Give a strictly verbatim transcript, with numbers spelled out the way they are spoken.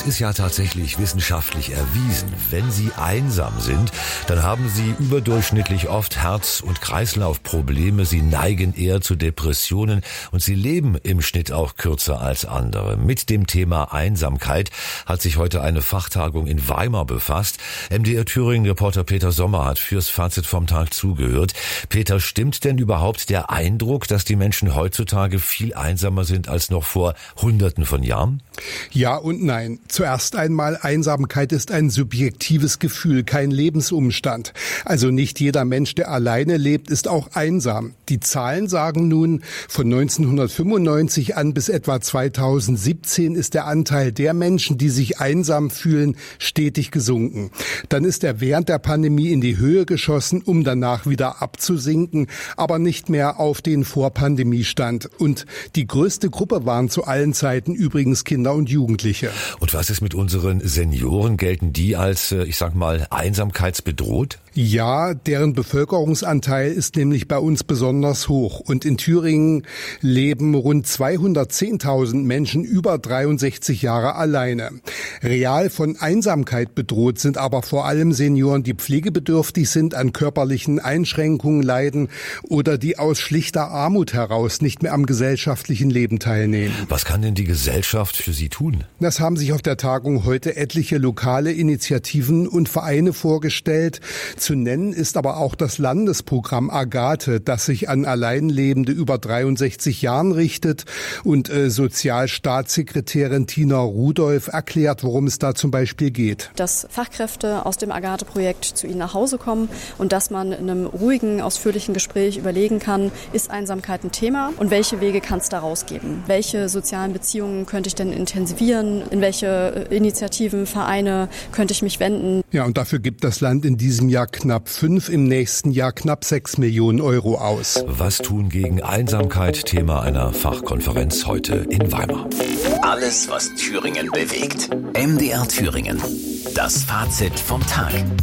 Ist ja tatsächlich wissenschaftlich erwiesen. Wenn Sie einsam sind, dann haben Sie überdurchschnittlich oft Herz- und Kreislaufprobleme. Sie neigen eher zu Depressionen und Sie leben im Schnitt auch kürzer als andere. Mit dem Thema Einsamkeit hat sich heute eine Fachtagung in Weimar befasst. M D R Thüringen-Reporter Peter Sommer hat fürs Fazit vom Tag zugehört. Peter, stimmt denn überhaupt der Eindruck, dass die Menschen heutzutage viel einsamer sind als noch vor Hunderten von Jahren? Ja und nein. Zuerst einmal, Einsamkeit ist ein subjektives Gefühl, kein Lebensumstand. Also nicht jeder Mensch, der alleine lebt, ist auch einsam. Die Zahlen sagen nun, von neunzehnhundertfünfundneunzig an bis etwa zweitausendsiebzehn ist der Anteil der Menschen, die sich einsam fühlen, stetig gesunken. Dann ist er während der Pandemie in die Höhe geschossen, um danach wieder abzusinken, aber nicht mehr auf den Vor-Pandemie-Stand. Und die größte Gruppe waren zu allen Zeiten übrigens Kinder und Jugendliche. Und was ist mit unseren Senioren? Gelten die als, ich sag mal, einsamkeitsbedroht? Ja, deren Bevölkerungsanteil ist nämlich bei uns besonders hoch. Und in Thüringen leben rund zweihundertzehntausend Menschen über dreiundsechzig Jahre alleine. Real von Einsamkeit bedroht sind aber vor allem Senioren, die pflegebedürftig sind, an körperlichen Einschränkungen leiden oder die aus schlichter Armut heraus nicht mehr am gesellschaftlichen Leben teilnehmen. Was kann denn die Gesellschaft für sie tun? Das haben sich auf der Tagung heute etliche lokale Initiativen und Vereine vorgestellt. Zu nennen ist aber auch das Landesprogramm Agathe, das sich an Alleinlebende über dreiundsechzig Jahren richtet. Und äh, Sozialstaatssekretärin Tina Rudolph erklärt, worum es da zum Beispiel geht. Dass Fachkräfte aus dem Agathe-Projekt zu Ihnen nach Hause kommen und dass man in einem ruhigen, ausführlichen Gespräch überlegen kann, ist Einsamkeit ein Thema und welche Wege kann es daraus geben? Welche sozialen Beziehungen könnte ich denn intensivieren? In welche Initiativen, Vereine könnte ich mich wenden? Ja, und dafür gibt das Land in diesem Jahr knapp fünf, im nächsten Jahr knapp sechs Millionen Euro aus. Was tun gegen Einsamkeit? Thema einer Fachkonferenz heute in Weimar. Alles, was Thüringen bewegt. M D R Thüringen. Das Fazit vom Tag.